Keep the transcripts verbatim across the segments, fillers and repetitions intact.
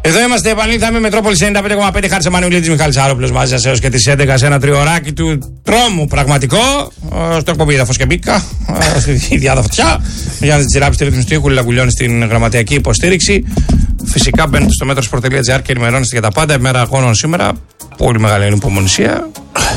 Εδώ είμαστε, επανήλθαμε. Μετρόπολης ενενήντα πέντε κόμμα πέντε. Χάρης Εμμανουηλίδης, Μιχάλης Άροπλος μαζί σας έως και τις έντεκα σε ένα τριωράκι του τρόμου πραγματικό. Στο εκπομπή Έδαφος και Μπίκα. Στη διάδα φωτιά. Γιάννης Τζιράπης στη ρύθμιση του ήχου, Λιλαγκουλιώνη στην γραμματιακή υποστήριξη. Φυσικά μπαίνετε στο μέτρος.gr και ενημερώνεστε για τα πάντα. Μέρα αγώνων σήμερα. Πολύ μεγάλη υπομονησία.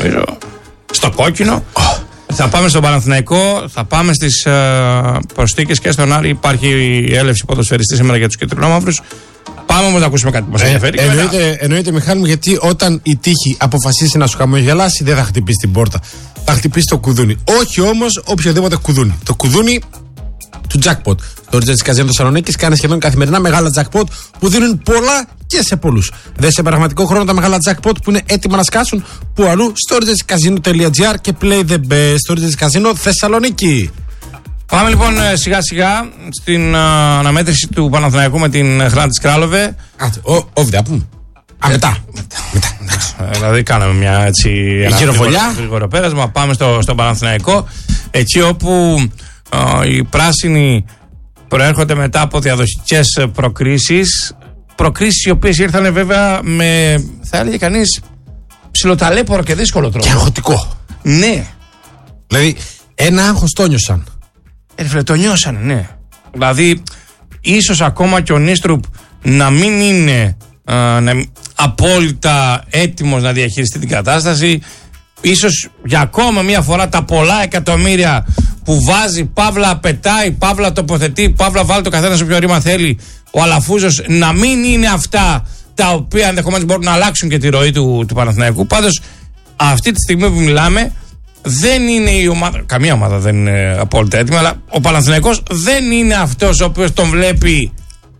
Στο κόκκινο. Θα πάμε στον Παναθηναϊκό, θα πάμε στις uh, προσθήκες και στον Άρη. Υπάρχει η έλευση ποδοσφαιριστή σήμερα για τους κεντρινόμαυρους. Πάμε όμως να ακούσουμε κάτι που μας ενδιαφέρει. Ε, εννοείται, εννοείται, Μιχάλη μου, γιατί όταν η τύχη αποφασίσει να σου χαμογελάσει, δεν θα χτυπήσει την πόρτα. Θα χτυπήσει το κουδούνι. Όχι όμως οποιοδήποτε κουδούνι. Το κουδούνι του jackpot. Το Ριτζέτζι Καζίνο Θεσσαλονίκης κάνει σχεδόν καθημερινά μεγάλα jackpot που δίνουν πολλά και σε πολλούς. Δε σε πραγματικό χρόνο τα μεγάλα jackpot που είναι έτοιμα να σκάσουν που αλλού στο ritzezzikazino.gr και play the best στο Ριτζέτζι Καζίνο Θεσσαλονίκη. Πάμε λοιπόν σιγά σιγά στην α, αναμέτρηση του Παναθηναϊκού με την Hrantys Kralove. Όχι, δεν πούμε. Α, μετά. μετά. Δηλαδή κάναμε μια έτσι γυροβολιά. Γρήγορο πέρασμα. Πάμε στο, στο Παναθηναϊκό. Εκεί όπου α, οι πράσινοι προέρχονται μετά από διαδοχικές προκρίσεις. Προκρίσεις οι οποίες ήρθαν βέβαια με, θα έλεγε κανείς, ψιλοταλέπορο και δύσκολο τρόπο. Και αγχωτικό. Ναι. Δηλαδή, ένα άγχος το νιώσαν. Ε, το νιώσανε, ναι. Δηλαδή, ίσως ακόμα και ο Νίστρουπ να μην είναι α, να, απόλυτα έτοιμος να διαχειριστεί την κατάσταση. Ίσως για ακόμα μία φορά τα πολλά εκατομμύρια που βάζει, παύλα πετάει, παύλα τοποθετεί, παύλα βάλει το καθένα σε όποιο ρήμα θέλει ο Αλαφούζος, να μην είναι αυτά τα οποία ενδεχομένως μπορούν να αλλάξουν και τη ροή του, του Παναθηναϊκού. Πάντως, αυτή τη στιγμή που μιλάμε, δεν είναι η ομάδα, καμία ομάδα δεν είναι απόλυτα έτοιμη, αλλά ο Παναθηναϊκός δεν είναι αυτός ο οποίος τον βλέπει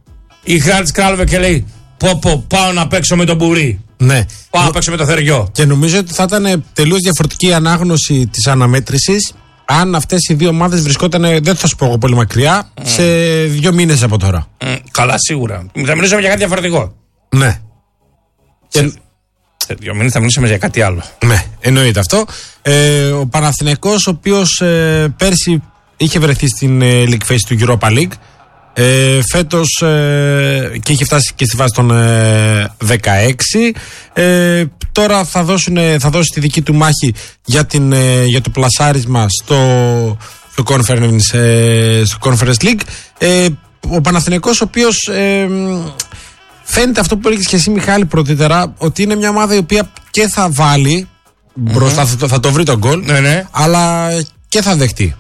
η Hrantys Kralove και λέει πω πω πάω να παίξω με τον Μπουρί. Ναι. Πάω να παίξω με το Θεριό. Και νομίζω ότι θα ήταν τελείως διαφορετική η ανάγνωση της αναμέτρησης αν αυτές οι δύο ομάδες βρισκόταν, δεν θα σου πω εγώ πολύ μακριά, mm. σε δύο μήνες από τώρα. Mm. Καλά, σίγουρα. Θα μιλήσουμε για κάτι διαφορετικό. Ναι. Σε, και... σε δύο μήνες θα μιλήσουμε για κάτι άλλο. Ναι, εννοείται αυτό. Ε, ο Παναθηναϊκός, ο οποίος ε, πέρσι είχε βρεθεί στην ε, League Phase του Europa League. Ε, φέτος ε, και είχε φτάσει και στη βάση των ε, δεκαέξι. Ε, τώρα θα, δώσουν, θα δώσει τη δική του μάχη για, την, ε, για το πλασάρισμα στο, στο, conference, ε, στο Conference League. Ε, ο Παναθηναϊκός, ο οποίος ε, φαίνεται αυτό που έλεγες και εσύ, Μιχάλη, πρωτήτερα, ότι είναι μια ομάδα η οποία και θα βάλει mm-hmm. μπροστά, θα, θα το βρει τον γκολ, ναι, ναι. αλλά και θα δεχτεί.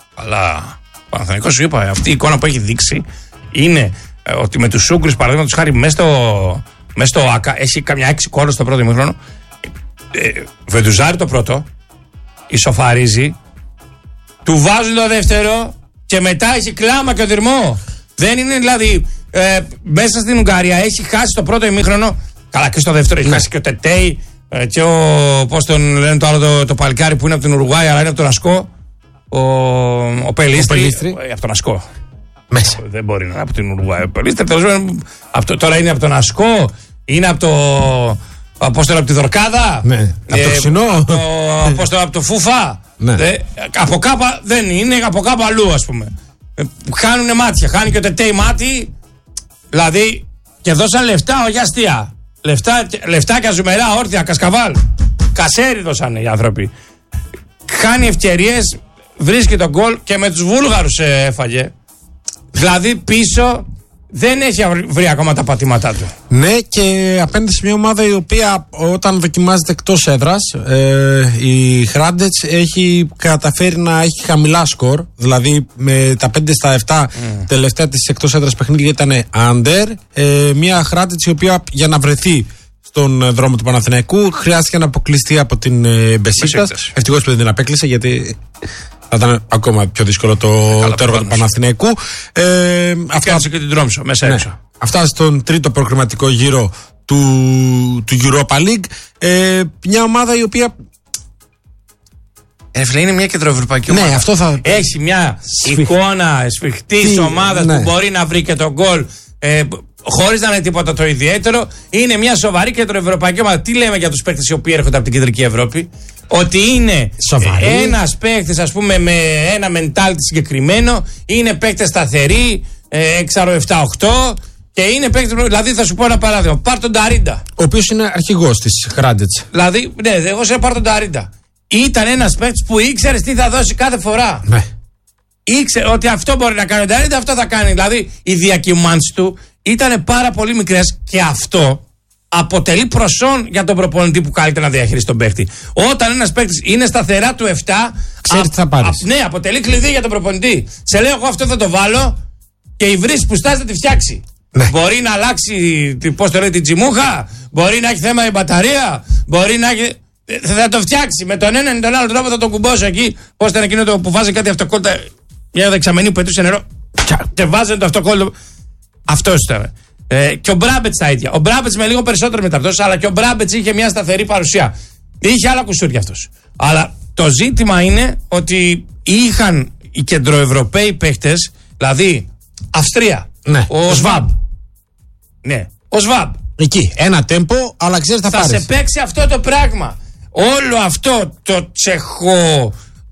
Αλλά Παναθηναϊκός, σου είπα, αυτή η εικόνα που έχει δείξει είναι ε, ότι με τους Ούγκρους, παραδείγματος χάρη, μέσα στο, μες στο ΆΚΑ έχει καμιά έξι κόρες στο πρώτο ημίχρονο. Ε, βεντουζάρει το πρώτο, ισοφαρίζει, του βάζουν το δεύτερο και μετά έχει κλάμα και οδυρμό. Δεν είναι δηλαδή ε, μέσα στην Ουγγαρία έχει χάσει το πρώτο ημίχρονο. Καλά, και στο δεύτερο έχει χάσει και ο Τετέι ε, και ο, πώς τον λένε το άλλο το, το παλικάρι που είναι από την Ουρουγουάη, αλλά είναι από τον Ασκό. Ο, ο Πελίστρη, ε, από τον Ασκό. Μέσα. Δεν μπορεί να είναι από την Ουρουγουάη. Ο Πελίστρη, το, τώρα είναι από τον Ασκό, είναι από το. Απόστολο από τη Δορκάδα. Ναι. Ε, από το Ξινό. Απόστολο από το Φούφα. Ναι. Ε, από κάπα δεν είναι, από κάπα αλλού, ας πούμε. Ε, χάνουνε μάτια. Χάνει και ο Τετέι μάτι. Δηλαδή, και δώσαν λεφτά, όχι αστεία. Λεφτά, λεφτά και αζουμερά, όρθια, κασκαβάλ. Κασέρι δώσανε οι άνθρωποι. Χάνει ευκαιρίες, βρίσκει τον γκολ και με τους Βούλγαρους ε, έφαγε. Δηλαδή πίσω δεν έχει βρει ακόμα τα πατήματά του. Ναι, και απέναντι σε μια ομάδα η οποία όταν δοκιμάζεται εκτός έδρας, ε, η Hrantys έχει καταφέρει να έχει χαμηλά σκορ. Δηλαδή με τα πέντε στα επτά mm. τελευταία της εκτός έδρας παιχνίδια ήταν under. Ε, μια Hrantys η οποία για να βρεθεί στον δρόμο του Παναθηναϊκού χρειάστηκε να αποκλειστεί από την ε, Μπεσίκτας. Ευτυχώς που δεν την απέκλεισε, γιατί θα ήταν ακόμα πιο δύσκολο το, το έργο του Παναθηναϊκού. Ε, αυτά και την Τρόμσο μέσα ναι, έξω. Αυτά στον τρίτο προκριματικό γύρο του, του Europa League. Ε, μια ομάδα η οποία Έφυλε, είναι μια κεντροευρωπαϊκή ναι, ομάδα. Αυτό θα... Έχει μια Σφιχ... εικόνα σφιχτής ομάδας ναι. που μπορεί να βρει και τον γκολ ε, χωρίς να είναι τίποτα το ιδιαίτερο. Είναι μια σοβαρή κεντροευρωπαϊκή ομάδα. Τι λέμε για τους παίκτες οι οποίοι έρχονται από την κεντρική Ευρώπη? Ότι είναι ένας παίκτης, ας πούμε, με ένα mentality συγκεκριμένο. Είναι παίκτες σταθεροί, ε, έξι επτά οκτώ. Και είναι παίκτη. Δηλαδή, θα σου πω ένα παράδειγμα. Πάρ τον Νταρίντα. Ο οποίος είναι αρχηγός της Hrádec. Δηλαδή, ναι, εγώ σε πάρ τον Νταρίντα. Ήταν ένας παίκτη που ήξερε τι θα δώσει κάθε φορά. Ναι. Ήξερε ότι αυτό μπορεί να κάνει ο Νταρίντα, αυτό θα κάνει. Δηλαδή, οι διακυμάνσεις του ήταν πάρα πολύ μικρές και αυτό αποτελεί προσόν για τον προπονητή που καλείται να διαχειρίσει τον παίκτη. Όταν ένας παίκτης είναι σταθερά του επτά, ξέρεις τι θα πάρεις. Ναι, αποτελεί κλειδί για τον προπονητή. Σε λέω, εγώ αυτό θα το βάλω και η βρύση που στάζει θα τη φτιάξει. Ναι. Μπορεί να αλλάξει, πώς το λέει, την τσιμούχα, μπορεί να έχει θέμα η μπαταρία, μπορεί να έχει. Θα το φτιάξει. Με τον έναν ή τον άλλο τρόπο θα τον κουμπώσω εκεί. Πώς ήταν εκείνο το που βάζει κάτι αυτοκόλλητα. Μια δεξαμενή που πετούσε νερό. Και βάζανε το αυτοκόλλητο. Αυτό ήταν. Ε, και ο Μπράμπετς τα ίδια. Ο Μπράμπετς με λίγο περισσότερο μεταπτώσεις, αλλά και ο Μπράμπετς είχε μια σταθερή παρουσία. Είχε άλλα κουσούρια αυτός. Αλλά το ζήτημα είναι ότι είχαν οι κεντροευρωπαίοι παίχτες, δηλαδή Αυστρία. Ναι. Ο Σβάμπ. Ναι. Ο Σβάμπ. Εκεί. Ένα τέμπο, αλλά ξέρεις θα, θα πάρεις. Θα σε παίξει αυτό το πράγμα. Όλο αυτό το τσεχό,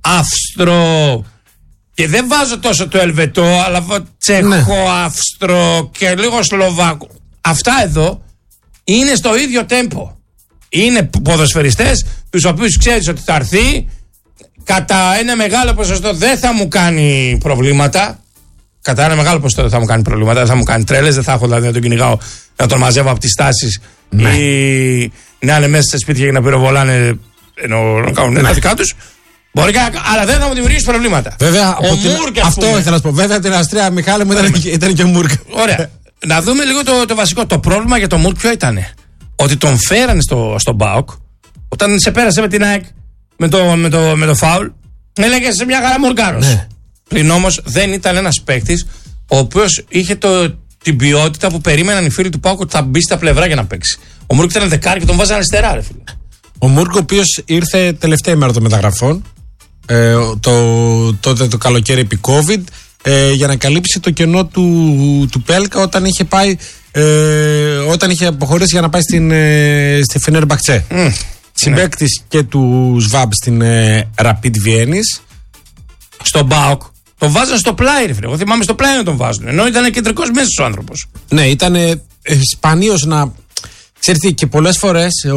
Αυστρο. Και δεν βάζω τόσο το Ελβετό, αλλά τσεχό, ναι. Αυστρο και λίγο Σλοβάκο. Αυτά εδώ είναι στο ίδιο τέμπο. Είναι ποδοσφαιριστές, τους οποίους ξέρεις ότι θα έρθει, κατά ένα μεγάλο ποσοστό δεν θα μου κάνει προβλήματα. Κατά ένα μεγάλο ποσοστό δεν θα μου κάνει προβλήματα, δεν θα μου κάνει τρέλες, δεν θα έχω δηλαδή να τον κυνηγάω, να τον μαζεύω από τις τάσεις, ναι. Ή να είναι μέσα σε σπίτια και να πυροβολάνε ενώ να κάνουν ναι. τα δικά τους. Μπορεί, αλλά δεν θα μου δημιουργήσει προβλήματα. Βέβαια, ο την... Μουρκ, αυτό πούμε. ήθελα να σου πω. Βέβαια, την Αυστρία, Μιχάλη μου ήταν, ήταν και ο Μουρκ. Ωραία. Να δούμε λίγο το, το βασικό. Το πρόβλημα για τον Μουρκ ποιο ήταν? Ότι τον φέρανε στο, στο Μπάουκ, όταν σε πέρασε με την ΑΕΚ με το, με το, με το φάουλ, έλεγε σε μια χαρά Μουρκάρος. Ναι. Πλην όμως δεν ήταν ένας παίκτης ο οποίος είχε το, την ποιότητα που περίμεναν οι φίλοι του Πάουκ ότι θα μπει στα πλευρά για να παίξει. Ο Μουρκ ήταν δεκάρι και τον βάζανε αριστερά, ρε φίλε. Ο Μουρκ, ο οποίος ήρθε τελευταία ημέρα των μεταγραφών, ε, το, τότε το καλοκαίρι επί COVID, ε, για να καλύψει το κενό του, του Πέλκα όταν είχε πάει, ε, όταν είχε αποχωρήσει για να πάει στην, ε, στη Φενέρμπαχτσε. Mm, Συμπαίκτης ναι. και του Σβάμπ στην ε, Rapid Βιέννης. Στον ΠΑΟΚ τον βάζαν στο πλάι, ρε φίλε. Εγώ θυμάμαι στο πλάι να τον βάζουν. Ενώ ήταν κεντρικός μέσος ο άνθρωπος. Ναι, ήταν ε, σπανίως να. Ξέρετε, και πολλές φορές ο,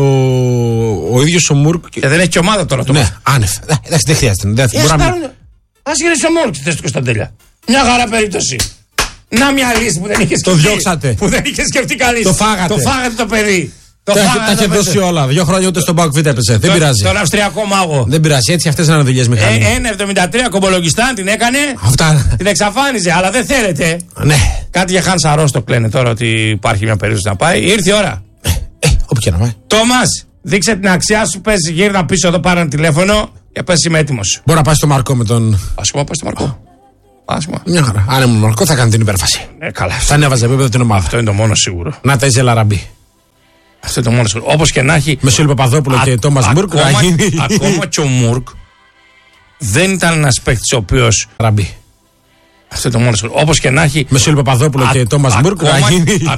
ο ίδιος ο Μουρκ. Και δεν έχει και ομάδα τώρα το ναι, άνευ. Εντάξει, δεν χρειάζεται. Δεν μπορούμε. Ας γυρίσει ο Μουρκ στη θέση του Κωνσταντέλια. Μια χαρά περίπτωση. Να μια λύση που δεν είχε σκεφτεί. Το διώξατε. Που δεν είχε σκεφτεί κανείς. Το φάγατε. Το φάγατε το παιδί. Το τα είχε δώσει όλα. Δύο χρόνια ούτε στον Πάοκ Β' έπεσε. Δεν πειράζει. Τον Αυστριακό μάγο. Δεν πειράζει. Έτσι αυτές είναι δουλειές, Μιχάλη. ένα εβδομήντα τρία κομπολογιστάν την έκανε. Αυτά. Την εξαφάνιζε. Αλλά δεν θέλετε. Ναι. Κάτι για Χάν Σαρόστοκ λένε τώρα ότι υπάρχει μια περίπτωση να πάει. Ήρθε η ώρα. Ε, όπου και να πάει. Τόμας, δείξε την αξιά σου. Πες γύρνα πίσω εδώ, πάρε ένα τηλέφωνο και πες είμαι έτοιμος. Μπορεί να πάει στο Μαρκό με τον. Ας πούμε, πάει στο Μαρκό. Άσχημα. Μια χαρά. Αν ήμουν Μαρκό θα κάνει την υπέρφαση. Ε, καλά. Θα ανέβαζε επίπεδο την ομάδα. Αυτό είναι το μόνο σίγουρο. Να τα Ιζε Λαραμπή. Αυτό είναι το μόνο σίγουρο. Όπως και να έχει. Με Σίλ Παπαδόπουλο και Τόμας Μουρκ. Ακόμα, ακόμα και ο Μουρκ δεν ήταν ένας παίκτης ο οποίος. Ραμπή. Αυτό είναι το μόνο σίγουρο. Όπως και να έχει. Με Σίλ Παπαδόπουλο και Τόμας Μουρκ.